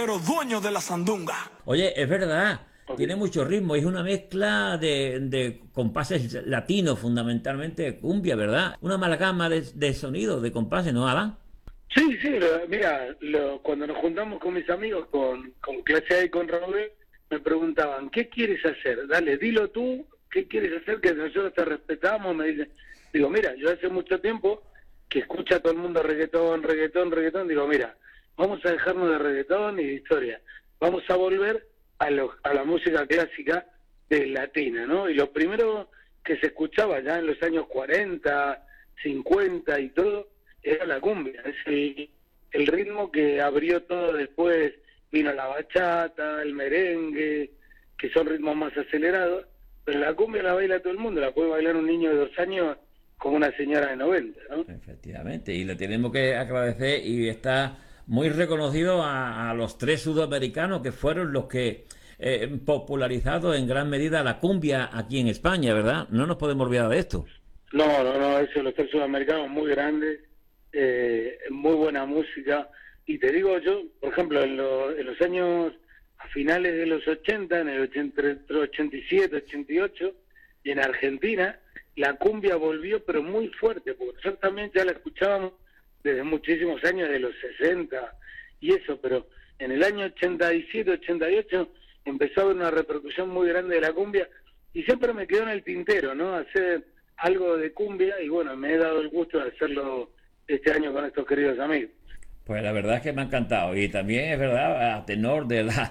pero dueño de la sandunga. Oye, es verdad, tiene mucho ritmo, es una mezcla de compases latinos, fundamentalmente de cumbia, ¿verdad? Una amalgama de sonidos, de compases, ¿no, Alan? Sí, sí, mira, cuando nos juntamos con mis amigos, con Clase A y con Raúl, me preguntaban, ¿qué quieres hacer? Dale, dilo tú, ¿qué quieres hacer? Que nosotros te respetamos, me dicen. Digo, mira, yo hace mucho tiempo que escucha a todo el mundo reggaetón, reggaetón, reggaetón, digo, mira, vamos a dejarnos de reggaetón y de historia, vamos a volver a la música clásica de latina, ¿no? Y lo primero que se escuchaba ya en los años 40, 50 y todo, era la cumbia, es el ritmo que abrió todo después, vino la bachata, el merengue, que son ritmos más acelerados, pero la cumbia la baila todo el mundo, la puede bailar un niño de 2 años como una señora de 90, ¿no? Efectivamente, y le tenemos que agradecer y está muy reconocido a los tres sudamericanos que fueron los que popularizado en gran medida la cumbia aquí en España, ¿verdad? No nos podemos olvidar de esto. No, no, no, eso, los tres sudamericanos muy grandes, muy buena música. Y te digo yo, por ejemplo, en los años, a finales de los 80, en el 87, 88, y en Argentina, la cumbia volvió, pero muy fuerte, porque nosotros también ya la escuchábamos desde muchísimos años, de los 60 y eso, pero en el año 87, 88, empezó a haber una repercusión muy grande de la cumbia, y siempre me quedó en el tintero, ¿no? Hacer algo de cumbia, y bueno, me he dado el gusto de hacerlo este año con estos queridos amigos. Pues la verdad es que me ha encantado y también es verdad, a tenor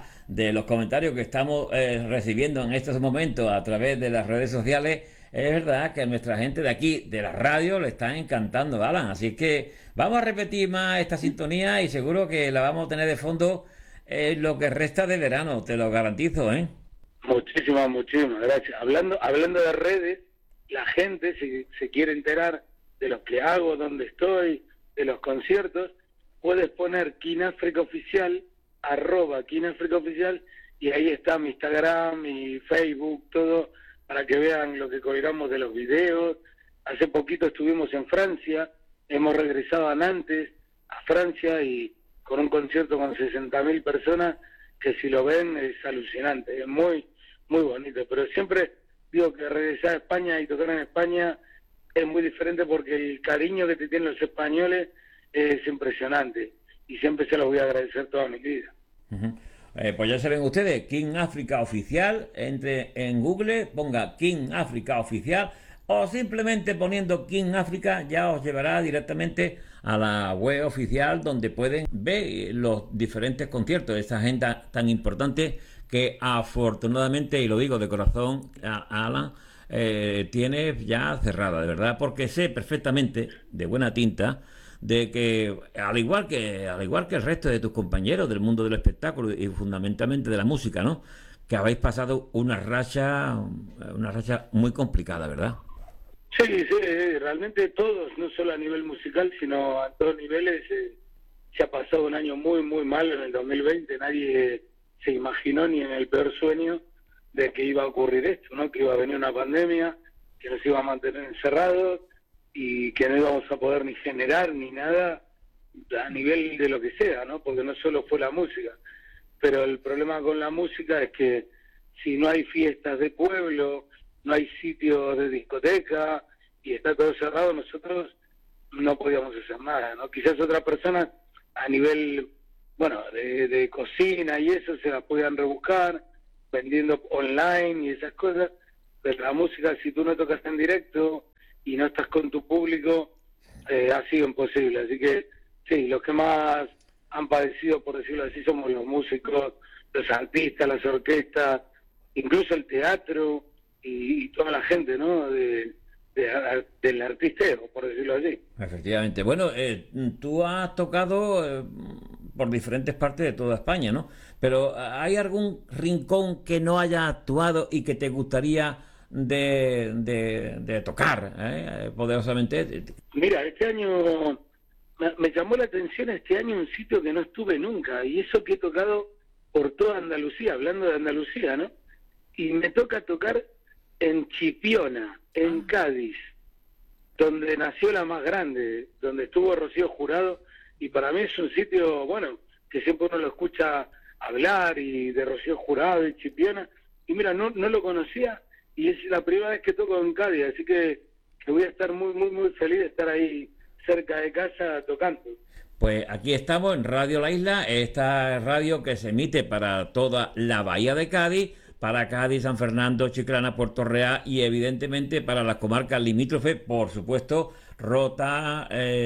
de los comentarios que estamos recibiendo en estos momentos a través de las redes sociales, es verdad que a nuestra gente de aquí, de la radio, le está encantando, Alan. Así que vamos a repetir más esta sintonía y seguro que la vamos a tener de fondo lo que resta de verano, te lo garantizo, ¿eh? Muchísimas gracias. Hablando de redes, la gente, si se quiere enterar de lo que hago, dónde estoy, de los conciertos, puedes poner Kinafrica Oficial, @Kinafrica Oficial, y ahí está mi Instagram, mi Facebook, todo, para que vean lo que colgamos de los videos. Hace poquito estuvimos en Francia, hemos regresado a Nantes, a Francia, y con un concierto con 60.000 personas, que si lo ven es alucinante, es muy, muy bonito. Pero siempre digo que regresar a España y tocar en España es muy diferente, porque el cariño que te tienen los españoles es impresionante, y siempre se los voy a agradecer toda mi vida. Uh-huh. Pues ya saben ustedes, King África Oficial, entre en Google, ponga King África Oficial, o simplemente poniendo King África ya os llevará directamente a la web oficial, donde pueden ver los diferentes conciertos de esta agenda tan importante que afortunadamente, y lo digo de corazón, Alan, tiene ya cerrada, de verdad, porque sé perfectamente, de buena tinta, de que al igual que el resto de tus compañeros del mundo del espectáculo y fundamentalmente de la música, ¿no? Que habéis pasado una racha muy complicada, ¿verdad? Sí, sí, realmente todos, no solo a nivel musical, sino a todos niveles. Se ha pasado un año muy, muy malo en el 2020. Nadie se imaginó, ni en el peor sueño, de que iba a ocurrir esto, ¿no? Que iba a venir una pandemia, que nos iba a mantener encerrados, y que no íbamos a poder ni generar ni nada a nivel de lo que sea, ¿no? Porque no solo fue la música, pero el problema con la música es que si no hay fiestas de pueblo, no hay sitios de discoteca y está todo cerrado, nosotros no podíamos hacer nada, ¿no? Quizás otras personas a nivel, bueno, de cocina y eso se las podían rebuscar vendiendo online y esas cosas, pero la música, si tú no tocas en directo y no estás con tu público, ha sido imposible. Así que sí, los que más han padecido, por decirlo así, somos los músicos, los artistas, las orquestas, incluso el teatro y toda la gente, ¿no? Del artisteo, por decirlo así. Efectivamente. Bueno, tú has tocado por diferentes partes de toda España, ¿no? Pero ¿hay algún rincón que no haya actuado y que te gustaría de tocar poderosamente? Mira, este año me llamó la atención un sitio que no estuve nunca, y eso que he tocado por toda Andalucía, hablando de Andalucía, ¿no? Y me toca tocar en Chipiona, en Cádiz, donde nació la más grande, donde estuvo Rocío Jurado, y para mí es un sitio, bueno, que siempre uno lo escucha hablar, y de Rocío Jurado y Chipiona, y mira, no lo conocía, y es la primera vez que toco en Cádiz, así que voy a estar muy feliz de estar ahí cerca de casa tocando. Pues aquí estamos en Radio La Isla, esta radio que se emite para toda la bahía de Cádiz, para Cádiz, San Fernando, Chiclana, Puerto Real y evidentemente para las comarcas limítrofes, por supuesto, Rota,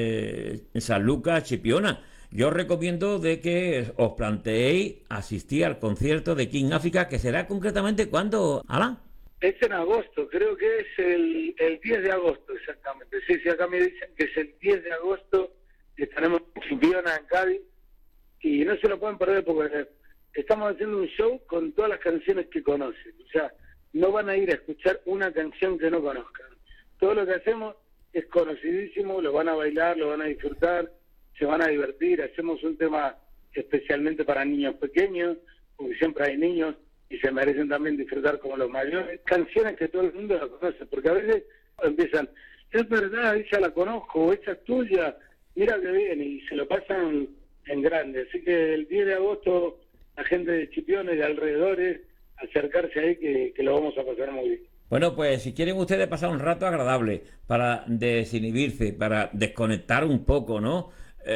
San Lucas, Chipiona. Yo recomiendo de que os planteéis asistir al concierto de King África, que será concretamente ¿cuándo, Alan? Es en agosto, creo que es el 10 de agosto exactamente. Sí, acá me dicen que es el 10 de agosto, estaremos en Chipiona, en Cádiz, y no se lo pueden perder porque estamos haciendo un show con todas las canciones que conocen. O sea, no van a ir a escuchar una canción que no conozcan. Todo lo que hacemos es conocidísimo, lo van a bailar, lo van a disfrutar, se van a divertir. Hacemos un tema especialmente para niños pequeños, porque siempre hay niños y se merecen también disfrutar como los mayores. Canciones que todo el mundo la conoce, porque a veces empiezan, es verdad, esa la conozco, esa es tuya, mira que bien, y se lo pasan en grande. Así que el 10 de agosto, la gente de Chipiona y de alrededores, acercarse ahí que lo vamos a pasar muy bien. Bueno, pues si quieren ustedes pasar un rato agradable para desinhibirse, para desconectar un poco, ¿no?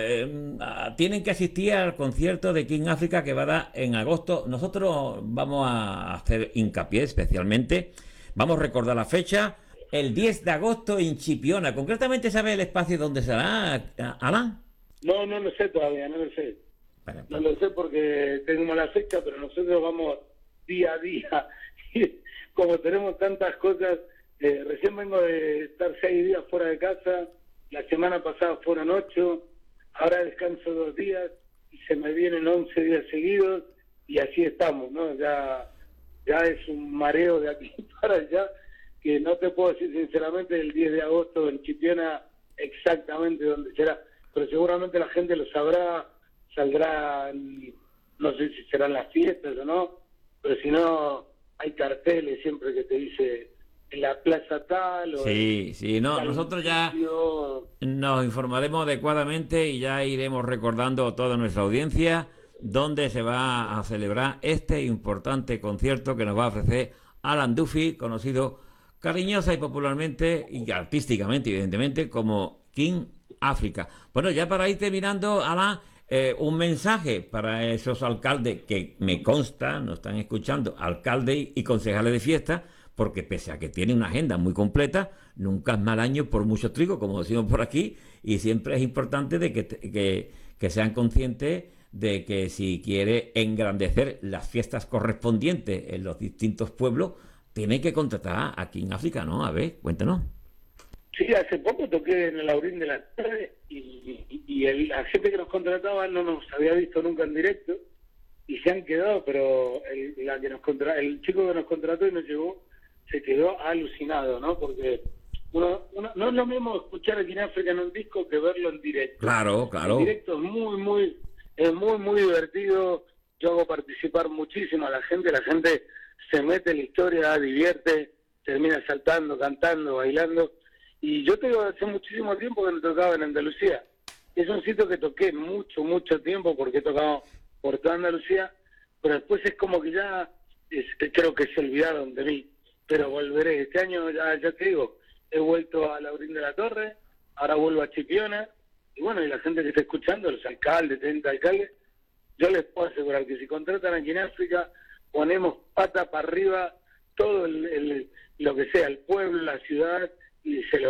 Tienen que asistir al concierto de King África que va a dar en agosto. Nosotros vamos a hacer hincapié especialmente, vamos a recordar la fecha, el 10 de agosto en Chipiona. ¿Concretamente sabe el espacio donde será, Alan? No lo sé todavía, no lo sé. No lo sé porque tenemos la fecha, pero nosotros vamos día a día. Como tenemos tantas cosas, recién vengo de estar 6 días fuera de casa, la semana pasada fueron 8, ahora descanso 2 días y se me vienen 11 días seguidos y así estamos, ¿no? Ya es un mareo de aquí para allá que no te puedo decir sinceramente el 10 de agosto en Chipiona exactamente dónde será, pero seguramente la gente lo sabrá, saldrá, no sé si serán las fiestas o no, pero si no, hay carteles siempre que te dice en la plaza tal o sí, no, nosotros ya nos informaremos adecuadamente y ya iremos recordando a toda nuestra audiencia dónde se va a celebrar este importante concierto que nos va a ofrecer Alan Duffy, conocido cariñosa y popularmente y artísticamente, evidentemente, como King África. Bueno, ya para ir terminando, Alan, un mensaje para esos alcaldes que me consta, nos están escuchando, alcaldes y concejales de fiesta, porque pese a que tiene una agenda muy completa, nunca es mal año por mucho trigo, como decimos por aquí, y siempre es importante de que sean conscientes de que si quiere engrandecer las fiestas correspondientes en los distintos pueblos, tiene que contratar a King África, ¿no? A ver, cuéntanos. Sí, hace poco toqué en el Laurín de la Torre y la gente que nos contrataba no nos había visto nunca en directo y se han quedado, pero el chico que nos contrató y nos llevó se quedó alucinado, ¿no? Porque no es lo mismo escuchar a King África en un disco que verlo en directo. Claro. En directo es muy divertido. Yo hago participar muchísimo a la gente se mete en la historia, divierte, termina saltando, cantando, bailando. Y yo tengo hace muchísimo tiempo que no tocaba en Andalucía. Es un sitio que toqué mucho tiempo porque he tocado por toda Andalucía, pero después es como que ya creo que se olvidaron de mí. Pero volveré. Este año ya te digo, he vuelto a Laurín de la Torre, ahora vuelvo a Chipiona, y bueno, y la gente que está escuchando, los alcaldes, 30 alcaldes, yo les puedo asegurar que si contratan aquí en África, ponemos pata para arriba todo lo que sea, el pueblo, la ciudad, y se lo